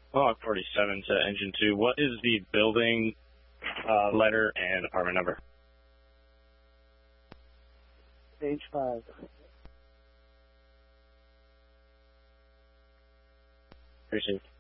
Log 47 to engine 2. What is the building letter and apartment number? Page 5. Received.